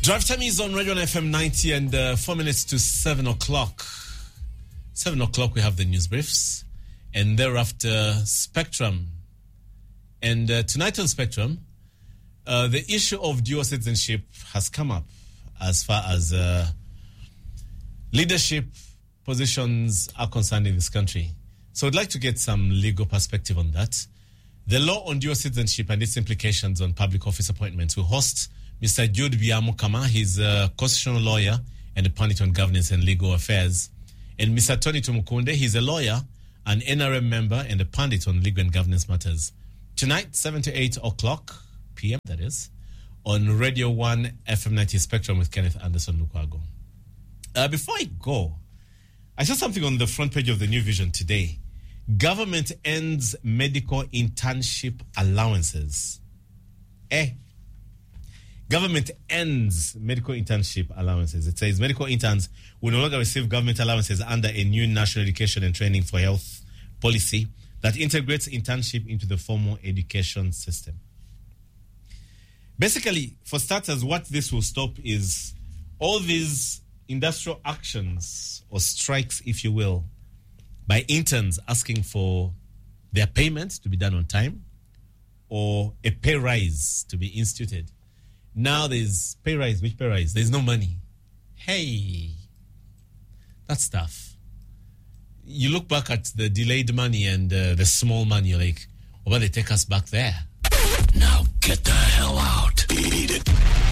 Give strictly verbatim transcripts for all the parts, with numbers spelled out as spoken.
Drive time is on Radio one F M ninety and uh, four minutes to seven o'clock. Seven o'clock we have the news briefs, and thereafter Spectrum. And uh, tonight on Spectrum, uh, the issue of dual citizenship has come up as far as uh, leadership positions are concerned in this country. So I'd like to get some legal perspective on that. The law on dual citizenship and its implications on public office appointments will host Mister Jude Biamukama. He's a constitutional lawyer and a pundit on governance and legal affairs. And Mister Tony Tumukunde, he's a lawyer, an N R M member, and a pundit on legal and governance matters. Tonight, seven to eight o'clock p m, that is, on Radio one F M ninety Spectrum with Kenneth Anderson Lukwago. Uh, before I go, I saw something on the front page of the New Vision today. Government ends medical internship allowances. Eh? Government ends medical internship allowances. It says medical interns will no longer receive government allowances under a new National Education and Training for Health policy that integrates internship into the formal education system. Basically, for starters, what this will stop is all these industrial actions or strikes, if you will, by interns asking for their payment to be done on time or a pay rise to be instituted. Now there's pay rise. Which pay rise? There's no money. Hey, that's tough. You look back at the delayed money and uh, the small money, you're like, oh, well, they take us back there. Now get the hell out. Beat it.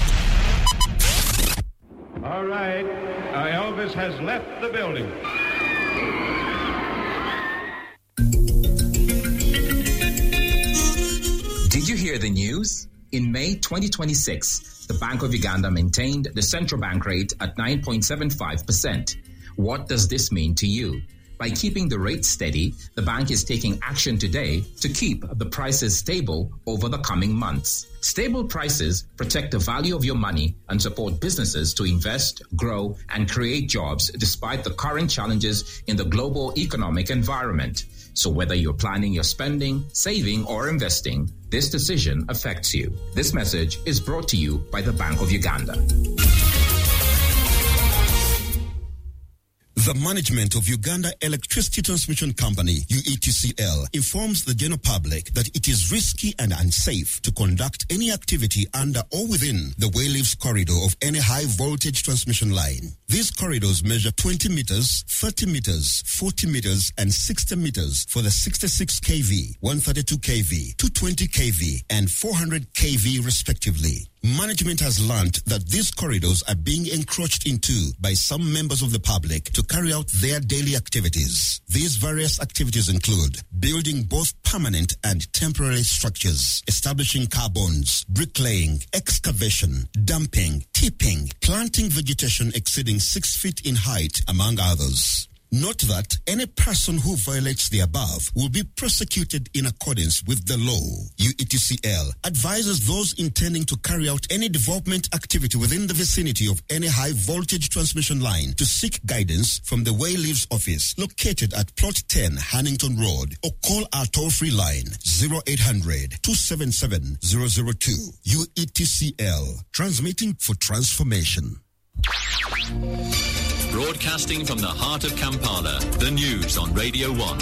All right. Uh, Elvis has left the building. Did you hear the news? In May twenty twenty-six, the Bank of Uganda maintained the central bank rate at nine point seven five percent. What does this mean to you? By keeping the rate steady, the bank is taking action today to keep the prices stable over the coming months. Stable prices protect the value of your money and support businesses to invest, grow, and create jobs despite the current challenges in the global economic environment. So whether you're planning your spending, saving, or investing, this decision affects you. This message is brought to you by the Bank of Uganda. The management of Uganda Electricity Transmission Company, U E T C L, informs the general public that it is risky and unsafe to conduct any activity under or within the Wayleaves corridor of any high-voltage transmission line. These corridors measure twenty meters, thirty meters, forty meters, and sixty meters for the sixty-six kilovolt, one thirty-two kilovolt, two twenty kilovolt, and four hundred kilovolt respectively. Management has learned that these corridors are being encroached into by some members of the public to carry out their daily activities. These various activities include building both permanent and temporary structures, establishing car bonds, bricklaying, excavation, dumping, tipping, planting vegetation exceeding six feet in height, among others. Note that any person who violates the above will be prosecuted in accordance with the law. U E T C L advises those intending to carry out any development activity within the vicinity of any high-voltage transmission line to seek guidance from the Wayleaves office located at Plot ten, Hannington Road, or call our toll-free line zero eight hundred, two seven seven, zero zero two. U E T C L, transmitting for transformation. Broadcasting from the heart of Kampala, the news on Radio one.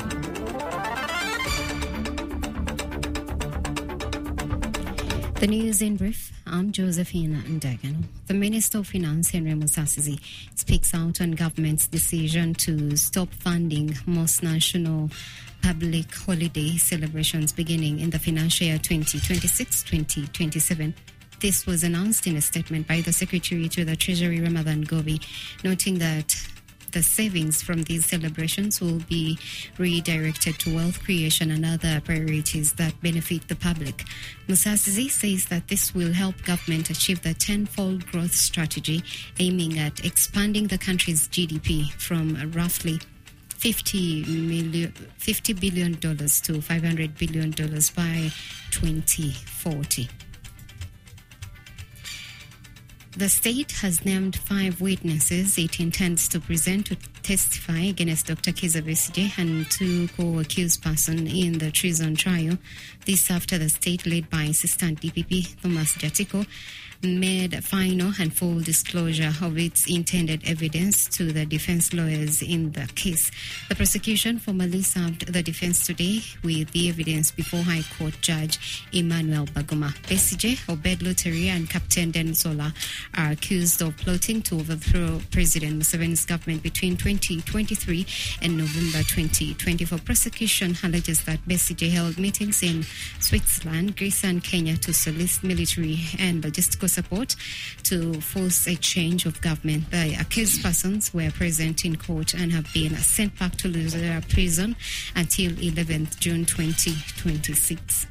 The news in brief. I'm Josephine Ndagano. The Minister of Finance, Henry Musasizi, speaks out on government's decision to stop funding most national public holiday celebrations beginning in the financial year twenty twenty-six twenty twenty-seven. This was announced in a statement by the Secretary to the Treasury, Ramadhan Gobi, noting that the savings from these celebrations will be redirected to wealth creation and other priorities that benefit the public. Musasizi says that this will help government achieve the tenfold growth strategy aiming at expanding the country's G D P from roughly fifty million, fifty billion dollars to five hundred billion dollars by twenty forty. The state has named five witnesses it intends to present to testify against Doctor Kizza Besigye and two co-accused persons in the treason trial. This after the state, led by Assistant D P P Thomas Jatiko, made final and full disclosure of its intended evidence to the defense lawyers in the case. The prosecution formally served the defense today with the evidence before High Court Judge Emmanuel Baguma. Besigye, Obed Luteri, and Captain Densola are accused of plotting to overthrow President Museveni's government between twenty twenty-three and November twenty twenty-four. Prosecution alleges that Besigye held meetings in Switzerland, Greece, and Kenya to solicit military and logistical support to force a change of government. The accused persons were present in court and have been sent back to Luzera prison until eleventh June twenty twenty-six.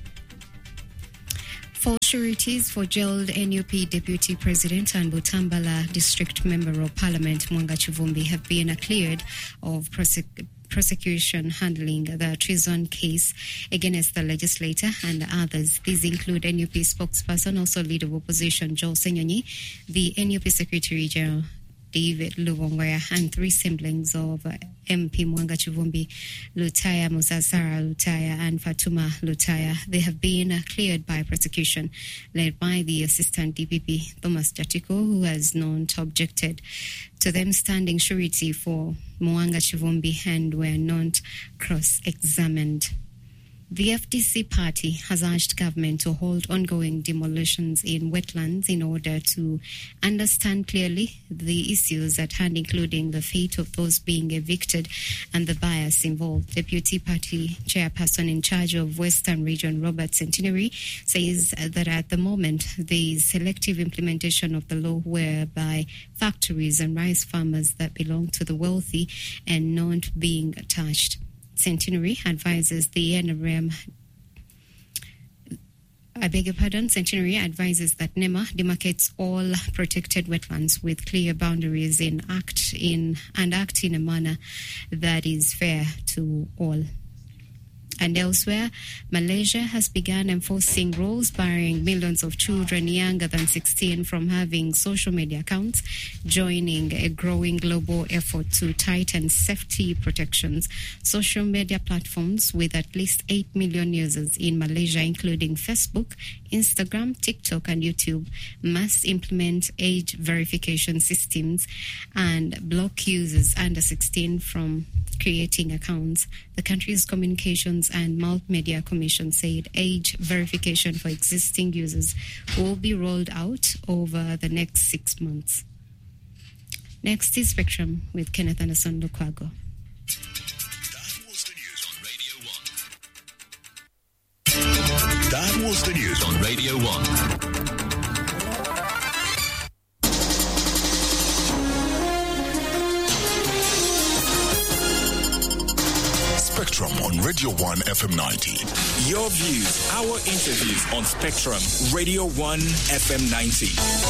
Four sureties for jailed N U P Deputy President and Butambala District Member of Parliament Mwanga Chivumbi have been cleared of prosec- prosecution handling the treason case against the legislator and others. These include N U P spokesperson, also leader of opposition Joel Senyonyi, the N U P Secretary General David Lubongoya, and three siblings of uh, M P Mwanga Chivumbi, Lutaya Musasara Lutaya and Fatuma Lutaya. They have been uh, cleared by prosecution, led by the Assistant D P P Thomas Jatiko, who has not objected to them standing surety for Mwanga Chivumbi and were not cross-examined. The F D C party has urged government to hold ongoing demolitions in wetlands in order to understand clearly the issues at hand, including the fate of those being evicted and the bias involved. Deputy Party Chairperson in charge of Western Region, Robert Centenary, says that at the moment there is selective implementation of the law whereby factories and rice farmers that belong to the wealthy and not being touched. Centenary advises the N R M, I beg your pardon, Centenary advises that NEMA demarcates all protected wetlands with clear boundaries in act in and act in a manner that is fair to all. And elsewhere, Malaysia has begun enforcing rules barring millions of children younger than sixteen from having social media accounts, joining a growing global effort to tighten safety protections. Social media platforms with at least eight million users in Malaysia, including Facebook, Instagram, TikTok, and YouTube, must implement age verification systems and block users under sixteen from creating accounts. The country's Communications and Multimedia Commission said age verification for existing users will be rolled out over the next six months. Next is Spectrum with Kenneth Anderson Lukwago. That was the news on Radio one. Spectrum on Radio one F M ninety. Your views, our interviews on Spectrum, Radio one F M ninety.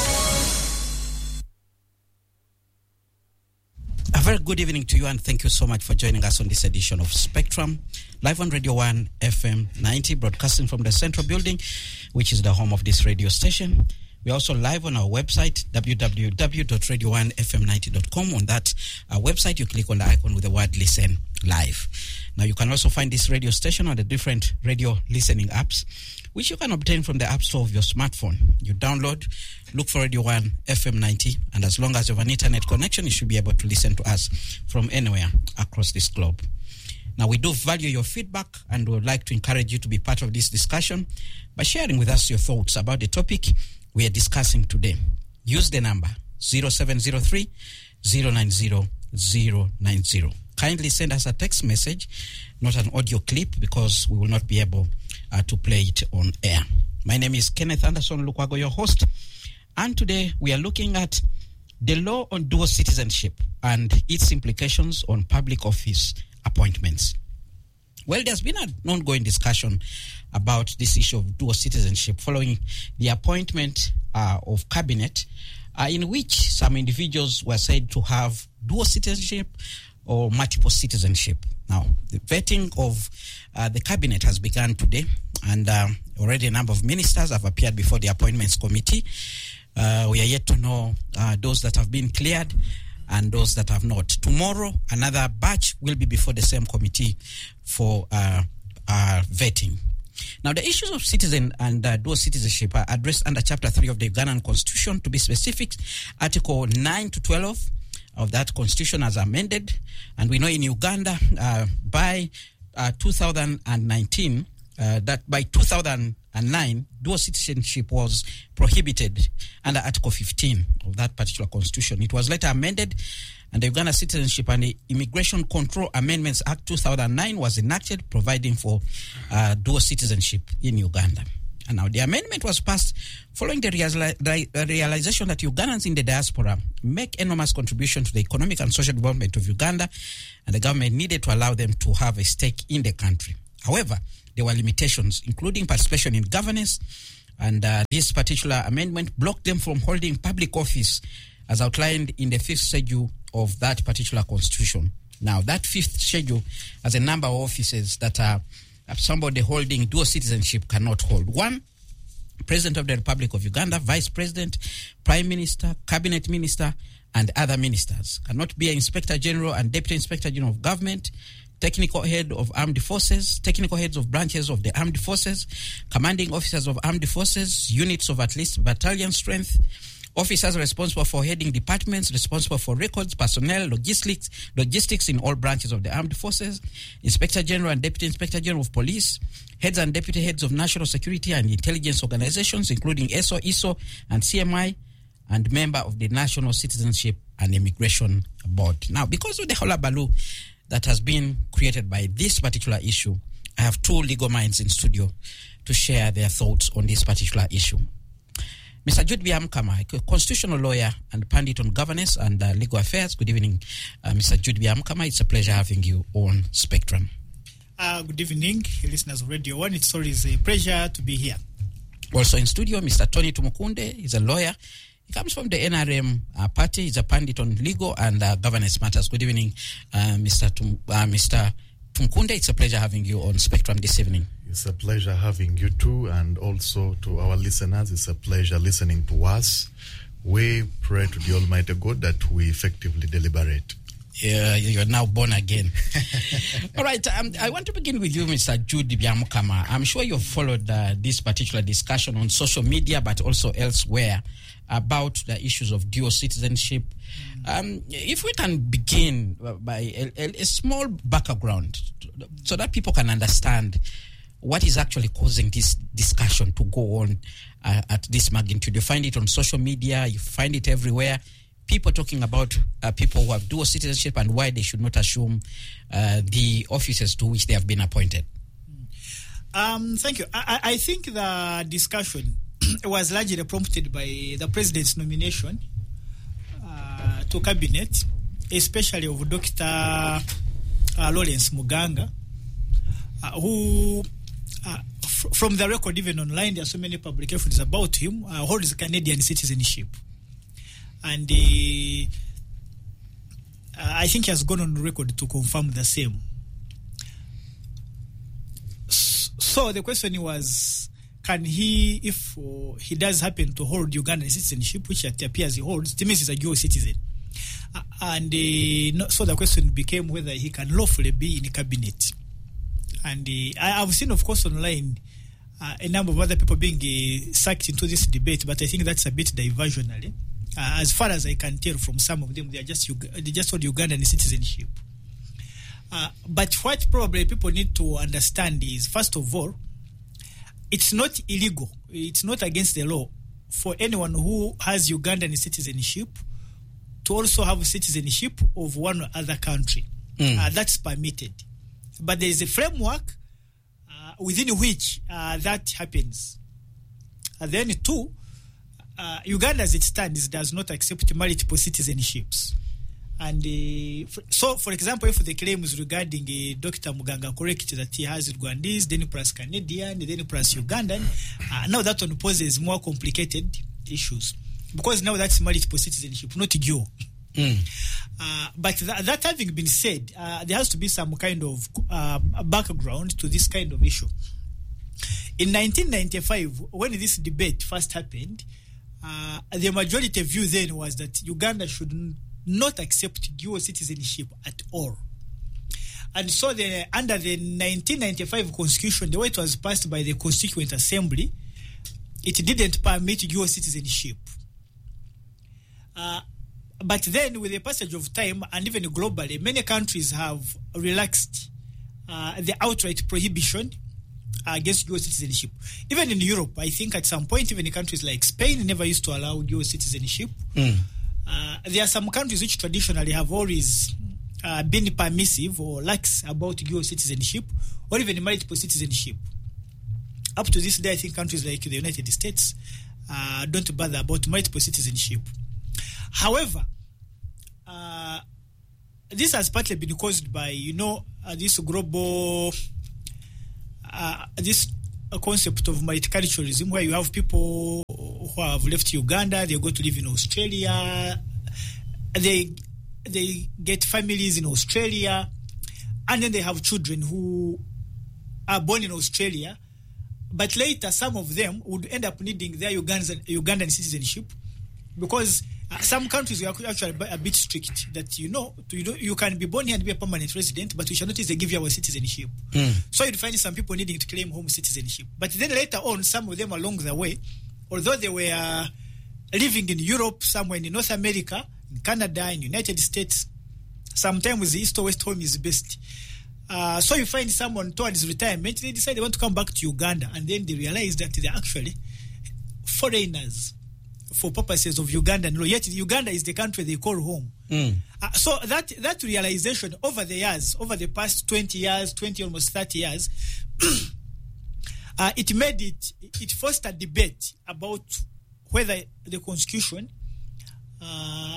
A very good evening to you, and thank you so much for joining us on this edition of Spectrum, live on Radio one F M ninety, broadcasting from the Central Building, which is the home of this radio station. We're also live on our website, w w w dot radio one f m ninety dot com. On that uh, website, you click on the icon with the word Listen Live. Now, you can also find this radio station on the different radio listening apps, which you can obtain from the App Store of your smartphone. You download, look for Radio one F M ninety, and as long as you have an internet connection, you should be able to listen to us from anywhere across this globe. Now, we do value your feedback and would like to encourage you to be part of this discussion by sharing with us your thoughts about the topic we are discussing today. Use the number zero seven zero three, zero nine zero, zero nine zero. Kindly send us a text message, not an audio clip, because we will not be able uh, to play it on air. My name is Kenneth Anderson Lukwago, your host, and today we are looking at the law on dual citizenship and its implications on public office appointments. Well, there's been an ongoing discussion about this issue of dual citizenship following the appointment uh, of cabinet uh, in which some individuals were said to have dual citizenship or multiple citizenship. Now, the vetting of uh, the cabinet has begun today, and uh, already a number of ministers have appeared before the appointments committee. Uh, we are yet to know uh, those that have been cleared and those that have not. Tomorrow, another batch will be before the same committee for uh, uh, vetting. Now, the issues of citizen and uh, dual citizenship are addressed under Chapter three of the Ugandan Constitution. To be specific, Article nine to twelve of that Constitution as amended. And we know in Uganda, uh, by uh, two thousand nineteen, uh, that by two thousand nine, dual citizenship was prohibited under Article fifteen of that particular Constitution. It was later amended, and the Uganda Citizenship and the Immigration Control Amendments Act two thousand nine was enacted, providing for uh, dual citizenship in Uganda. And now the amendment was passed following the reali- realization that Ugandans in the diaspora make enormous contribution to the economic and social development of Uganda, and the government needed to allow them to have a stake in the country. However, there were limitations, including participation in governance, and uh, this particular amendment blocked them from holding public office as outlined in the fifth schedule of that particular constitution. Now, that fifth schedule has a number of offices that are somebody holding dual citizenship cannot hold. One, President of the Republic of Uganda, Vice President, Prime Minister, Cabinet Minister, and other ministers. Cannot be an Inspector General and Deputy Inspector General of Government, Technical Head of Armed Forces, Technical Heads of Branches of the Armed Forces, Commanding Officers of Armed Forces, units of at least battalion strength, officers responsible for heading departments, responsible for records, personnel, logistics, logistics in all branches of the armed forces, Inspector General and Deputy Inspector General of Police, heads and deputy heads of national security and intelligence organizations, including E S O, I S O, and C M I, and member of the National Citizenship and Immigration Board. Now, because of the hullabaloo that has been created by this particular issue, I have two legal minds in studio to share their thoughts on this particular issue. Mister Jude Byamukama, a constitutional lawyer and pundit on governance and uh, legal affairs. Good evening, uh, Mister Jude Byamukama. It's a pleasure having you on Spectrum. Uh, good evening, listeners of Radio one. It's always a pleasure to be here. Also in studio, Mister Tony Tumukunde. He's a lawyer. He comes from the N R M uh, party. He's a pundit on legal and uh, governance matters. Good evening, uh, Mister Tum, uh, Mister Tumukunde. It's a pleasure having you on Spectrum this evening. It's a pleasure having you too, and also to our listeners, it's a pleasure listening to us. We pray to the Almighty God that we effectively deliberate. Yeah, you're now born again. All right, um, I want to begin with you, Mister Jude Byamukama. I'm sure you've followed uh, this particular discussion on social media, but also elsewhere, about the issues of dual citizenship. Um, if we can begin by a, a, a small background so that people can understand what is actually causing this discussion to go on uh, at this magnitude. You find it on social media, you find it everywhere. People talking about uh, people who have dual citizenship and why they should not assume uh, the offices to which they have been appointed. Um, thank you. I, I think the discussion was largely prompted by the President's nomination uh, to Cabinet, especially of Doctor Uh, Lawrence Muganga, uh, who Uh, f- from the record, even online, there are so many publications about him, uh, holds Canadian citizenship. And uh, uh, I think he has gone on record to confirm the same. S- so the question was, can he, if uh, he does happen to hold Ugandan citizenship, which it appears he holds, it means he's a dual citizen. Uh, and uh, no, so the question became whether he can lawfully be in cabinet. And uh, I, I've seen, of course, online uh, a number of other people being uh, sucked into this debate, but I think that's a bit diversionary. Uh, as far as I can tell from some of them, they are just they just hold Ugandan citizenship. Uh, but what probably people need to understand is, first of all, it's not illegal. It's not against the law for anyone who has Ugandan citizenship to also have citizenship of one other country. Mm. Uh, that's permitted. But there is a framework uh, within which uh, that happens. And then two, uh, Uganda as it stands does not accept multiple citizenships. And uh, for, so, for example, if the claims regarding uh, Doctor Muganga correct that he has Rwandese, then plus Canadian, then plus Ugandan, uh, now that one poses more complicated issues. Because now that's multiple citizenship, not dual. Mm. Uh, but th- that having been said, uh, there has to be some kind of uh, background to this kind of issue. In nineteen ninety-five, when this debate first happened, uh, the majority view then was that Uganda should n- not accept dual citizenship at all. And so the, under the nineteen ninety-five constitution, the way it was passed by the Constituent Assembly, it didn't permit dual citizenship. Uh, but then with the passage of time, and even globally, many countries have relaxed uh, the outright prohibition against dual citizenship. Even in Europe, I think at some point, even in countries like Spain never used to allow dual citizenship. Mm. Uh, there are some countries which traditionally have always uh, been permissive or lax about dual citizenship or even multiple citizenship. Up to this day, I think countries like the United States uh, don't bother about multiple citizenship. However, uh, this has partly been caused by, you know, uh, this global, uh, this uh, concept of multiculturalism, where you have people who have left Uganda, they go to live in Australia, they they get families in Australia, and then they have children who are born in Australia, but later some of them would end up needing their Ugandan, Ugandan citizenship, because uh, some countries are actually a bit strict that, you know, you, know, you can be born here and be a permanent resident, but we shall not easily give you our citizenship. Mm. So you'd find some people needing to claim home citizenship. But then later on, some of them along the way, although they were uh, living in Europe, somewhere in North America, in Canada, in the United States, sometimes the east or west home is best. Uh, so you find someone towards retirement, they decide they want to come back to Uganda, and then they realize that they're actually foreigners for purposes of Ugandan law. Yet Uganda is the country they call home. Mm. Uh, so that that realization over the years, over the past twenty years, twenty, almost thirty years, uh, it made it, it forced a debate about whether the constitution uh,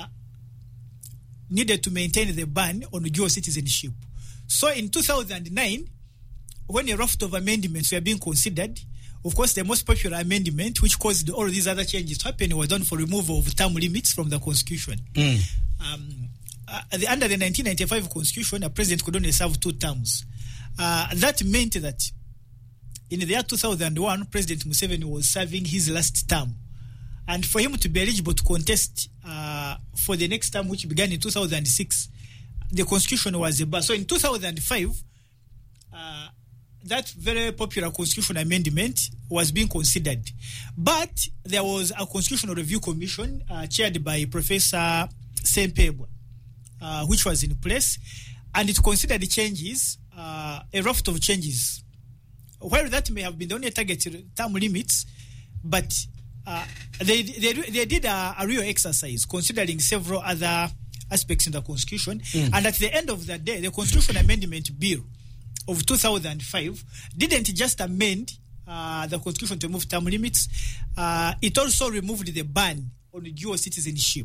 needed to maintain the ban on dual citizenship. So in two thousand nine, when a raft of amendments were being considered, of course, the most popular amendment, which caused all these other changes to happen, was done for removal of term limits from the constitution. Mm. Um, uh, the, under the nineteen ninety-five constitution, a president could only serve two terms. Uh, that meant that in the year two thousand one, President Museveni was serving his last term. And for him to be eligible to contest uh, for the next term, which began in two thousand six, the constitution was a bar. So in two thousand five, uh, that very popular constitution amendment was being considered. But there was a constitutional review commission uh, chaired by Professor Sempebwa, uh, which was in place, and it considered changes, uh, a raft of changes. While that may have been the only target term limits, but uh, they, they they did a, a real exercise considering several other aspects in the constitution. Mm. And at the end of the day, the constitution amendment bill of two thousand five didn't just amend uh, the constitution to remove term limits. Uh, it also removed the ban on dual citizenship.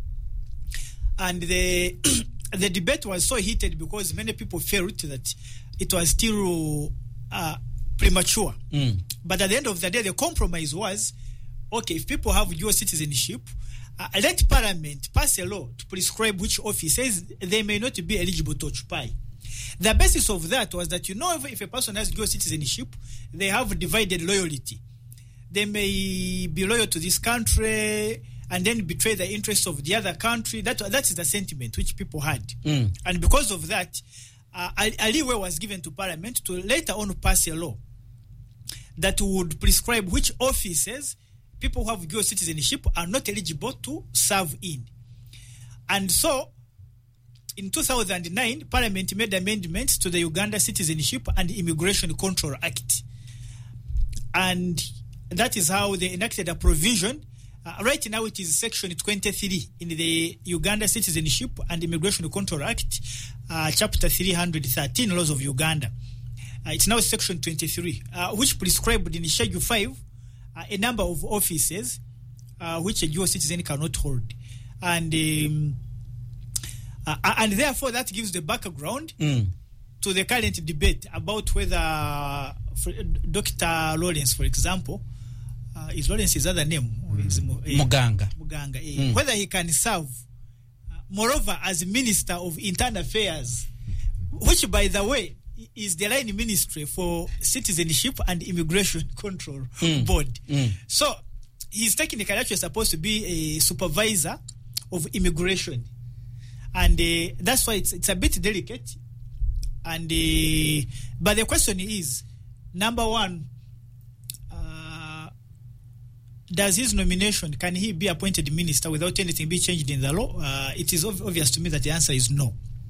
And the the debate was so heated because many people felt that it was still uh, premature. Mm. But at the end of the day, the compromise was, okay, if people have dual citizenship, uh, let Parliament pass a law to prescribe which offices they may not be eligible to occupy. The basis of that was that, you know, if, if a person has dual citizenship, they have divided loyalty. They may be loyal to this country and then betray the interests of the other country. That, that is the sentiment which people had. Mm. And because of that, uh, a, a leeway was given to Parliament to later on pass a law that would prescribe which offices people who have dual citizenship are not eligible to serve in. And so, in two thousand nine, Parliament made amendments to the Uganda Citizenship and Immigration Control Act. And that is how they enacted a provision. Uh, right now it is section twenty-three in the Uganda Citizenship and Immigration Control Act, uh, chapter three hundred thirteen, Laws of Uganda. Uh, it's now section twenty-three, uh, which prescribed in Schedule five uh, a number of offices uh, which a dual citizen cannot hold. And... Um, Uh, and therefore, that gives the background mm. to the current debate about whether uh, for, uh, Doctor Lawrence, for example, uh, is Lawrence his other name? Mm. Is, uh, Muganga. Muganga. Uh, mm. Whether he can serve, uh, moreover, as Minister of Internal Affairs, which, by the way, is the line ministry for Citizenship and Immigration Control mm. Board. Mm. So, he's technically actually supposed to be a supervisor of immigration. And uh, that's why it's, it's a bit delicate. And uh, but the question is, number one, uh, does his nomination, can he be appointed minister without anything be changed in the law? Uh, it is ov- obvious to me that the answer is no.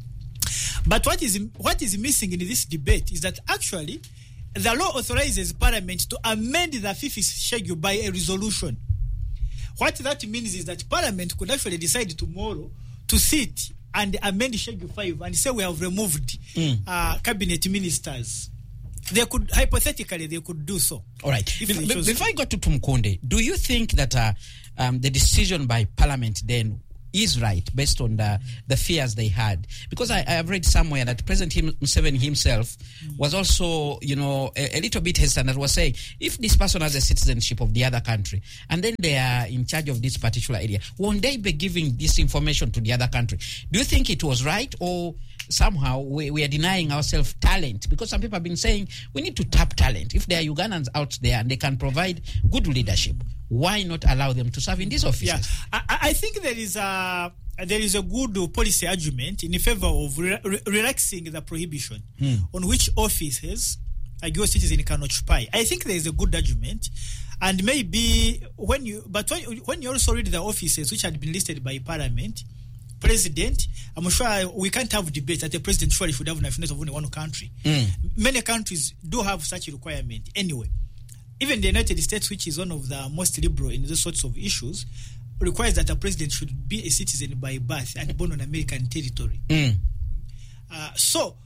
But what is what is missing in this debate is that actually the law authorizes Parliament to amend the fifth schedule by a resolution. What that means is that Parliament could actually decide tomorrow to sit and amend Schedule five and say we have removed mm. uh, cabinet ministers. They could, hypothetically, they could do so. All right. Be- be- before I go to Tumukunde, do you think that uh, um, the decision by Parliament then is right based on the, the fears they had? Because I, I have read somewhere that President Museveni himself was also, you know, a, a little bit hesitant and was saying, if this person has a citizenship of the other country and then they are in charge of this particular area, won't they be giving this information to the other country? Do you think it was right, or somehow we, we are denying ourselves talent? Because some people have been saying we need to tap talent. If there are Ugandans out there and they can provide good leadership, why not allow them to serve in these offices? Yeah, I, I think there is a there is a good policy argument in favor of re- re- relaxing the prohibition hmm. on which offices a U S citizen can occupy. I think there is a good argument, and maybe when you but when, when you also read the offices which had been listed by Parliament, President, I'm sure we can't have debate that the president surely should have nationality of only one country. Mm. Many countries do have such a requirement anyway. Even the United States, which is one of the most liberal in those sorts of issues, requires that a president should be a citizen by birth and born on American territory. Mm. Uh, so,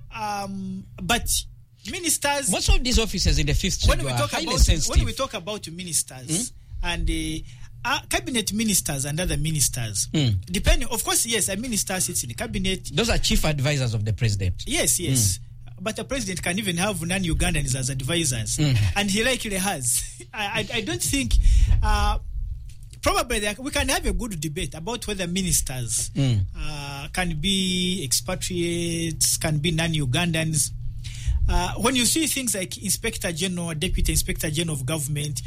um, but ministers... Most of these offices in the fifth schedule are highly about, sensitive. When we talk about ministers mm? and... Uh, Uh, cabinet ministers and other ministers, mm. depending, of course, yes, a minister sits in the cabinet. Those are chief advisors of the president. Yes, yes. Mm. But the president can even have non-Ugandans as advisors, mm. and he likely has. I, I, I don't think. Uh, probably there, we can have a good debate about whether ministers mm. uh, can be expatriates, can be non-Ugandans. Uh, when you see things like Inspector General, Deputy Inspector General of Government.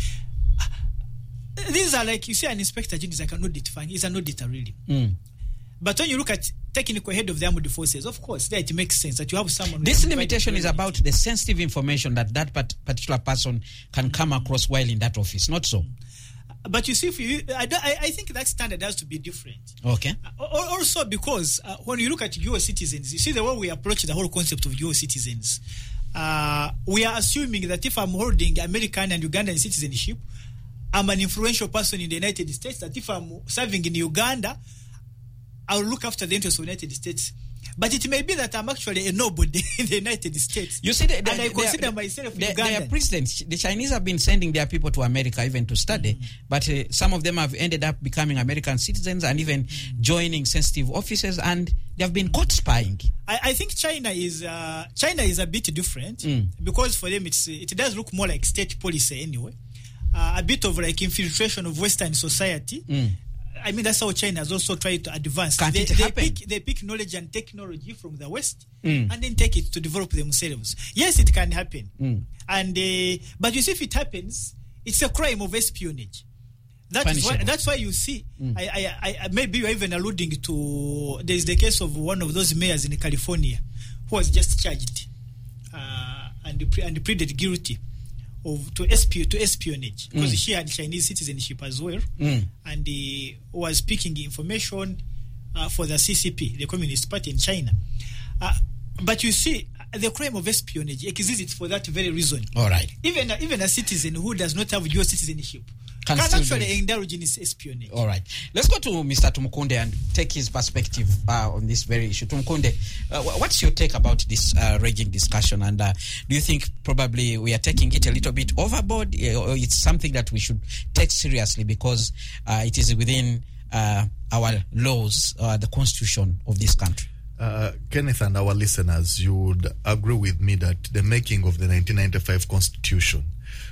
These are like, you see, an inspector general is like an auditor. He's an auditor, really. Mm. But when you look at technical head of the armed forces, of course, there it makes sense that you have someone. This limitation is about the sensitive information that that particular person can come across while in that office, not so. But you see, if you, I, I, I think that standard has to be different. Okay. Uh, also, because uh, when you look at U S citizens, you see the way we approach the whole concept of U S citizens. Uh, we are assuming that if I'm holding American and Ugandan citizenship, I'm an influential person in the United States, that if I'm serving in Uganda, I'll look after the interests of the United States. But it may be that I'm actually a nobody in the United States. You see, the, the, and I the, consider the, myself the, Ugandan. Their presidents, the Chinese have been sending their people to America even to study, mm-hmm. but uh, some of them have ended up becoming American citizens and even mm-hmm. joining sensitive offices, and they have been caught spying. I, I think China is uh, China is a bit different mm. because for them it's it does look more like state policy anyway. Uh, a bit of like infiltration of Western society. Mm. I mean, that's how China has also tried to advance. Can't they, it they happen? pick, they pick knowledge and technology from the West mm. and then take it to develop themselves. Yes, it can happen. Mm. And uh, but you see, if it happens, it's a crime of espionage. That is why, that's why you see, mm. I, I, I, maybe you're even alluding to, there is the case of one of those mayors in California who was just charged uh, and, and pleaded guilty of to espionage, to espionage because mm. she had Chinese citizenship as well, mm. and he was speaking information uh, for the C C P, the Communist Party in China. Uh, but you see, the crime of espionage exists for that very reason. All right. Even even a citizen who does not have U S citizenship can, can actually indulge in espionage. All right. Let's go to Mister Tumukunde and take his perspective uh, on this very issue. Tumukunde, uh, what's your take about this uh, raging discussion? And uh, do you think probably we are taking it a little bit overboard, or it's something that we should take seriously because uh, it is within uh, our laws, uh, the constitution of this country? Uh, Kenneth and our listeners, you would agree with me that the making of the nineteen ninety-five Constitution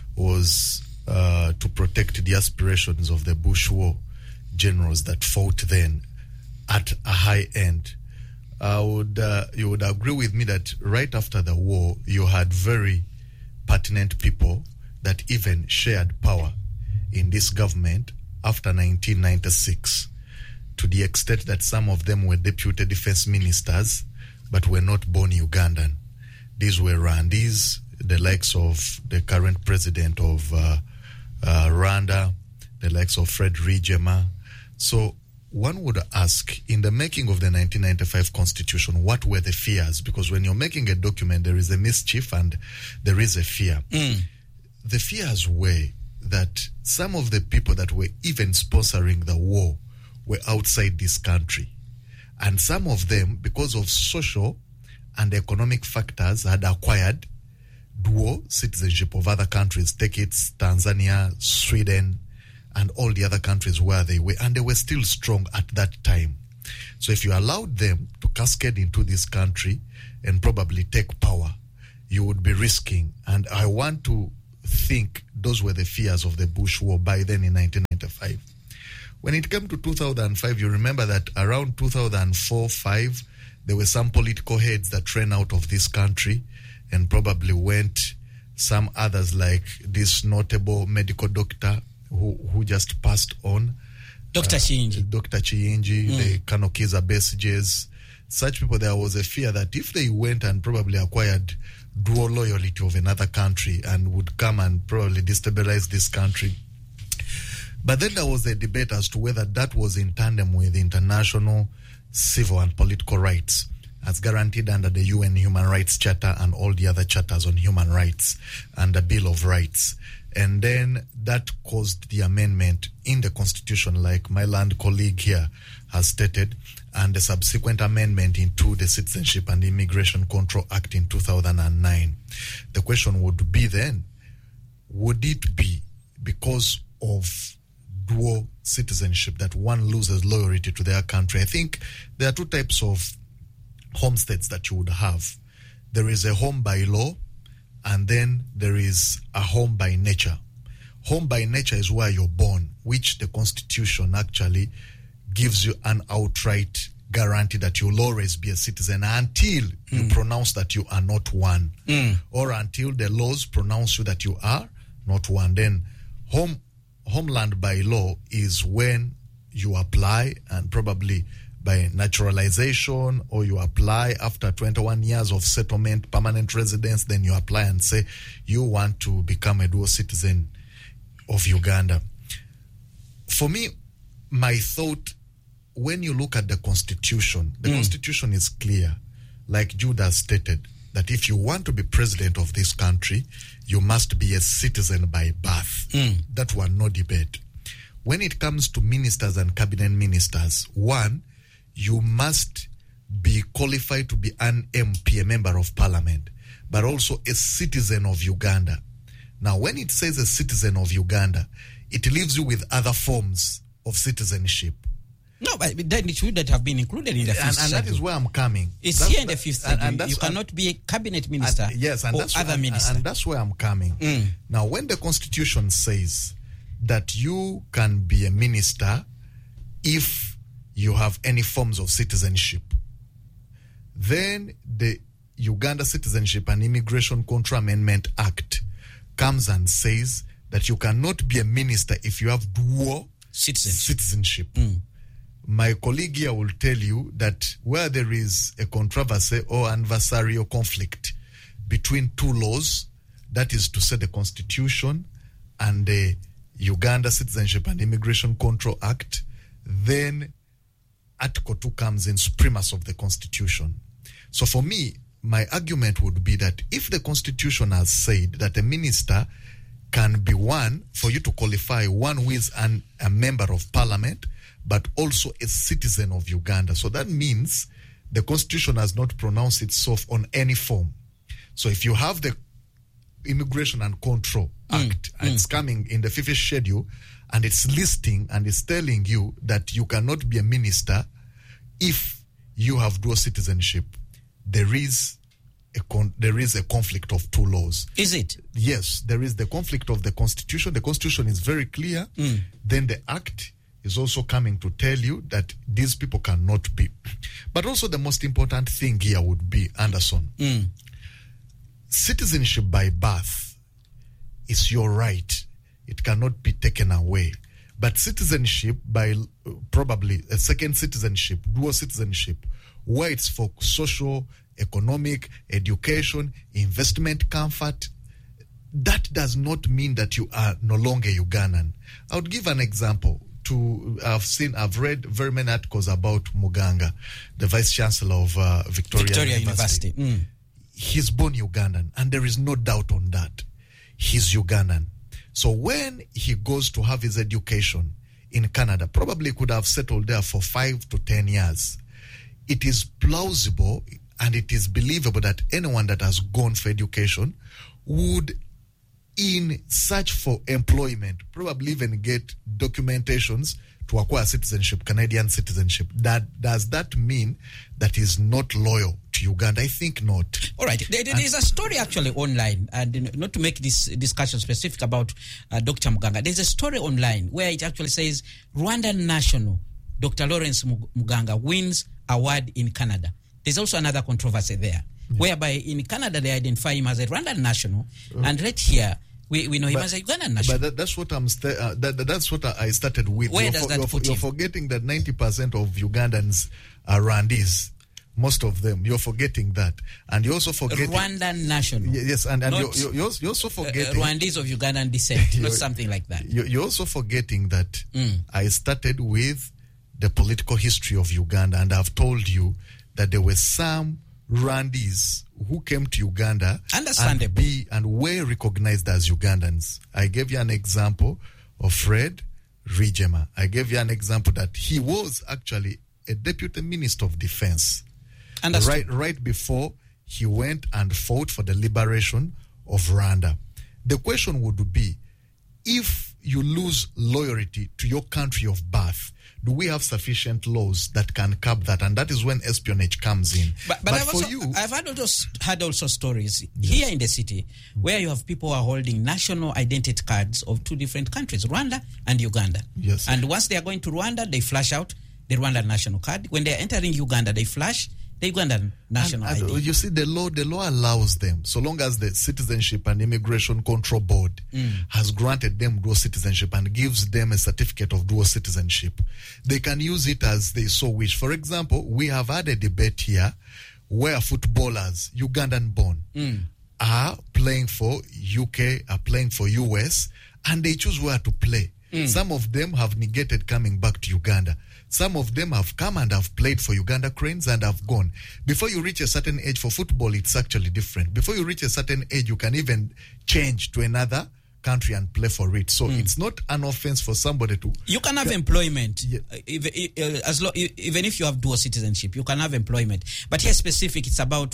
was uh, to protect the aspirations of the Bush War generals that fought then at a high end. I would, uh, you would agree with me that right after the war, you had very pertinent people that even shared power in this government after nineteen ninety-six, to the extent that some of them were deputy defense ministers but were not born Ugandan. These were Rwandese, the likes of the current president of uh, uh, Rwanda, the likes of Fred Rwigema. So one would ask, in the making of the nineteen ninety-five constitution, what were the fears? Because when you're making a document, there is a mischief and there is a fear. Mm. The fears were that some of the people that were even sponsoring the war were outside this country. And some of them, because of social and economic factors, had acquired dual citizenship of other countries. Take it Tanzania, Sweden, and all the other countries where they were. And they were still strong at that time. So if you allowed them to cascade into this country and probably take power, you would be risking. And I want to think those were the fears of the Bush War by then in nineteen ninety-five. When it came to two thousand five, you remember that around two thousand four five, there were some political heads that ran out of this country and probably went, some others like this notable medical doctor who, who just passed on. Doctor Uh, Chiinji. Doctor Chiinji, mm. the Kanokiza Besiges. Such people, there was a fear that if they went and probably acquired dual loyalty of another country and would come and probably destabilize this country. But then there was a debate as to whether that was in tandem with international civil and political rights as guaranteed under the U N Human Rights Charter and all the other charters on human rights and the Bill of Rights. And then that caused the amendment in the Constitution, like my land colleague here has stated, and the subsequent amendment into the Citizenship and Immigration Control Act in two thousand nine. The question would be then, would it be because of dual citizenship that one loses loyalty to their country? I think there are two types of homesteads that you would have. There is a home by law, and then there is a home by nature. Home by nature is where you're born, which the Constitution actually gives you an outright guarantee that you'll always be a citizen until mm. you pronounce that you are not one, mm. or until the laws pronounce you that you are not one. Then home homeland by law is when you apply, and probably by naturalization, or you apply after twenty-one years of settlement, permanent residence, then you apply and say you want to become a dual citizen of Uganda. For me, my thought, when you look at the Constitution, the mm. Constitution is clear, like Judah stated, that if you want to be president of this country, you must be a citizen by birth. Mm. That one, no debate. When it comes to ministers and cabinet ministers, one, you must be qualified to be an M P, a member of parliament, but also a citizen of Uganda. Now, when it says a citizen of Uganda, it leaves you with other forms of citizenship. No, but then it shouldn't have been included in the fifth and, and that is where I'm coming. It's that's, here in the fifth and, schedule. and You cannot be a cabinet minister and, yes, and or that's other where, minister. And that's where I'm coming. Mm. Now, when the Constitution says that you can be a minister if you have any forms of citizenship, then the Uganda Citizenship and Immigration Control Amendment Act comes and says that you cannot be a minister if you have dual citizenship. citizenship. Mm. My colleague here will tell you that where there is a controversy or adversarial conflict between two laws, that is to say the Constitution and the Uganda Citizenship and Immigration Control Act, then Article two comes in supremacy of the Constitution. So for me, my argument would be that if the Constitution has said that a minister can be one, for you to qualify, one who is an, a member of parliament, but also a citizen of Uganda. So that means the Constitution has not pronounced itself on any form. So if you have the Immigration and Control Act, mm, and mm. it's coming in the fifth schedule, and it's listing and it's telling you that you cannot be a minister if you have dual citizenship, there is a con- there is a conflict of two laws. Is it? Yes, there is the conflict of the Constitution. The Constitution is very clear. Mm. Then the Act is also coming to tell you that these people cannot be. But also the most important thing here would be, Anderson, mm. citizenship by birth is your right. it cannot be taken away. But citizenship, by uh, probably a second citizenship, dual citizenship, where it's for social, economic, education, investment, comfort, that does not mean that you are no longer Ugandan. I would give an example. To I've seen, I've read very many articles about Muganga, the Vice Chancellor of uh, Victoria, Victoria University. University. Mm. He's born Ugandan, and there is no doubt on that. He's Ugandan. So when he goes to have his education in Canada, probably could have settled there for five to ten years. It is plausible and it is believable that anyone that has gone for education would, in search for employment, probably even get documentations to acquire citizenship, Canadian citizenship. That does that mean that he's not loyal to Uganda? I think not. All right. There, there is a story actually online, and not to make this discussion specific about uh, Doctor Muganga, there's a story online where it actually says Rwandan national Doctor Lawrence Muganga wins award in Canada. There's also another controversy there, yeah. whereby in Canada they identify him as a Rwandan national, uh, and right here we, we know him but, as a Ugandan national. But that, that's what I'm. St- uh, that, that's what I started with. Where you're does for, that you're, put you're him? forgetting that ninety percent of Ugandans are Rwandese. Most of them. You're forgetting that, and you're also forgetting Rwandan national. Yes, and, and not, you're, you're, you're also forgetting uh, Rwandese of Ugandan descent, not something like that. You're also forgetting that mm. I started with the political history of Uganda, and I've told you that there were some Rwandese who came to Uganda and be and were recognized as Ugandans. I gave you an example of Fred Rijema. I gave you an example that he was actually a deputy minister of defense. Understood. Right, right before he went and fought for the liberation of Rwanda. The question would be, if you lose loyalty to your country of birth, do we have sufficient laws that can curb that? And that is when espionage comes in. But, but, but I've, for also, you, I've had also, had also stories yes. here in the city where you have people who are holding national identity cards of two different countries, Rwanda and Uganda. Yes. And once they are going to Rwanda, they flash out the Rwandan national card. When they are entering Uganda, they flash the Ugandan national and, and I D. You see, the law, the law allows them, so long as the Citizenship and Immigration Control Board mm. has granted them dual citizenship and gives them a certificate of dual citizenship, they can use it as they so wish. For example, we have had a debate here where footballers, Ugandan born, mm. are playing for U K, are playing for U S, and they choose where to play. Mm. Some of them have negated coming back to Uganda. Some of them have come and have played for Uganda Cranes and have gone. Before you reach a certain age for football, it's actually different. Before you reach a certain age, you can even change to another country and play for it. So mm. it's not an offense for somebody to... You can have employment, yeah. if, if, as lo- even if you have dual citizenship, you can have employment. But here specific, it's about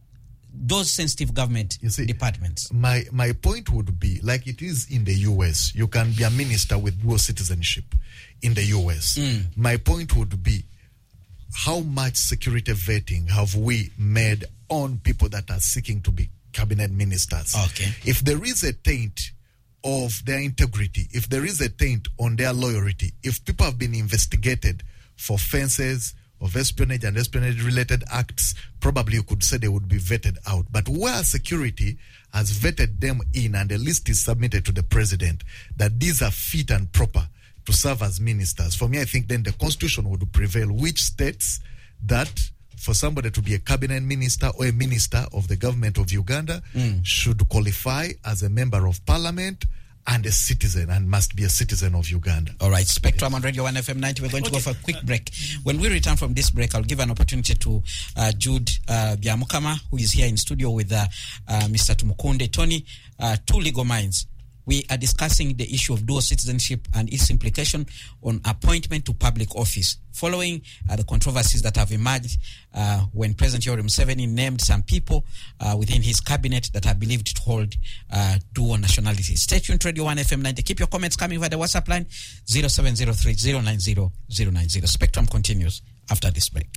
those sensitive government you see, departments. My my point would be, like it is in the U S, you can be a minister with dual citizenship in the U S. Mm. My point would be, how much security vetting have we made on people that are seeking to be cabinet ministers? Okay. If there is a taint of their integrity, if there is a taint on their loyalty, if people have been investigated for offenses of espionage and espionage-related acts, probably you could say they would be vetted out. But where security has vetted them in and a list is submitted to the president that these are fit and proper to serve as ministers, for me, I think then the constitution would prevail, which states that for somebody to be a cabinet minister or a minister of the government of Uganda mm. should qualify as a member of parliament and a citizen, and must be a citizen of Uganda. All right, Spectrum on Radio one F M ninety. We're going to okay. go for a quick break. When we return from this break, I'll give an opportunity to uh, Jude uh, Byamukama, who is here in studio with uh, uh, Mister Tumukunde Tony, uh, two legal minds. We are discussing the issue of dual citizenship and its implication on appointment to public office, following uh, the controversies that have emerged uh, when President Yoweri Museveni named some people uh, within his cabinet that are believed to hold uh, dual nationality. Stay tuned to Radio one F M ninety. Keep your comments coming via the WhatsApp line zero seven zero three zero nine zero zero nine zero. Spectrum continues after this break.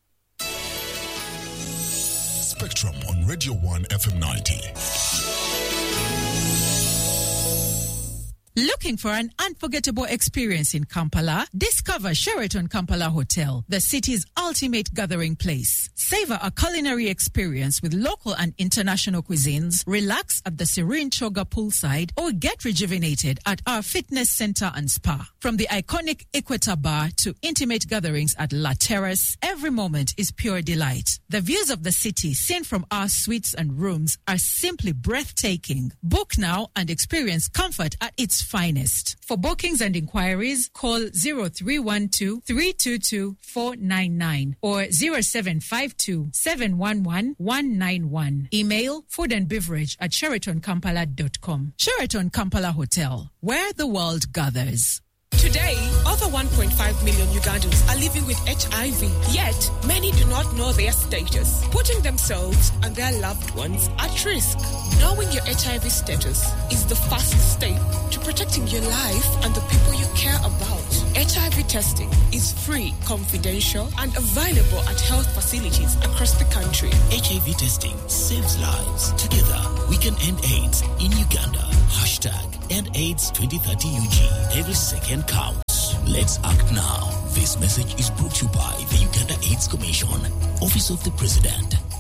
Spectrum on Radio one F M ninety. Looking for an unforgettable experience in Kampala? Discover Sheraton Kampala Hotel, the city's ultimate gathering place. Savor a culinary experience with local and international cuisines, relax at the serene Choga poolside, or get rejuvenated at our fitness center and spa. From the iconic Equator Bar to intimate gatherings at La Terrace, every moment is pure delight. The views of the city seen from our suites and rooms are simply breathtaking. Book now and experience comfort at its finest. For bookings and inquiries, call zero three one two, three two two, four nine nine or zero seven five two, seven one one, one nine one. Email food and beverage at sheraton kampala dot com. Sheraton Kampala Hotel, where the world gathers. Today, over one point five million Ugandans are living with H I V, yet many do not know their status, putting themselves and their loved ones at risk. Knowing your H I V status is the first step to protecting your life and the people you care about. H I V testing is free, confidential, and available at health facilities across the country. H I V testing saves lives. Together, we can end AIDS in Uganda. Hashtag End AIDS twenty thirty U G. Every second counts. Let's act now. This message is brought to you by the Uganda AIDS Commission, Office of the President.